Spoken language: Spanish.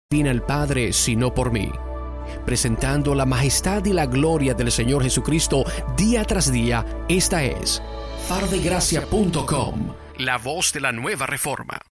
vine al Padre sino por mí, presentando la majestad y la gloria del Señor Jesucristo día tras día. Esta es fardegracia.com, la voz de la nueva reforma.